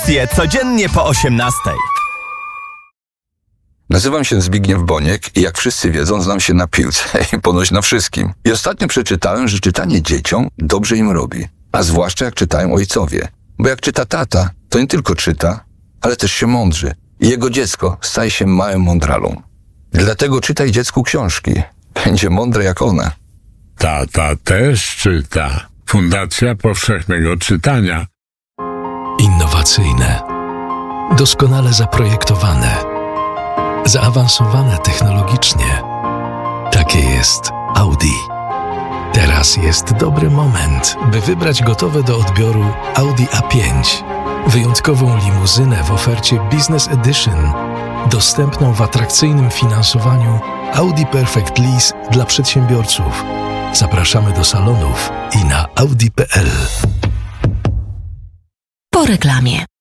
Audycje codziennie po 18:00. Nazywam się Zbigniew Boniek i jak wszyscy wiedzą, znam się na piłce i ponoć na wszystkim. I ostatnio przeczytałem, że czytanie dzieciom dobrze im robi. A zwłaszcza jak czytają ojcowie. Bo jak czyta tata, to nie tylko czyta, ale też się mądrzy. I jego dziecko staje się małym mądralą. Dlatego czytaj dziecku książki. Będzie mądre jak one. Tata też czyta. Fundacja Powszechnego Czytania. Innowacyjne, doskonale zaprojektowane, zaawansowane technologicznie. Takie jest Audi. Teraz jest dobry moment, by wybrać gotowe do odbioru Audi A5. Wyjątkową limuzynę w ofercie Business Edition, dostępną w atrakcyjnym finansowaniu Audi Perfect Lease dla przedsiębiorców. Zapraszamy do salonów i na audi.pl. Po reklamie.